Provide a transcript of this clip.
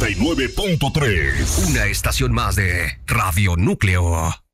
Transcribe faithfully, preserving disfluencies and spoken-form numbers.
noventa y nueve punto tres. Una estación más de Radio Núcleo.